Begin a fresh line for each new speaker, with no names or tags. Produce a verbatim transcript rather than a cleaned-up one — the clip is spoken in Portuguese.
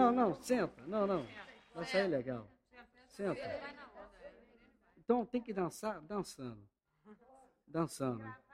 Não, não, senta. Não, não. Vai sair legal. Senta. Então tem que dançar dançando. Dançando.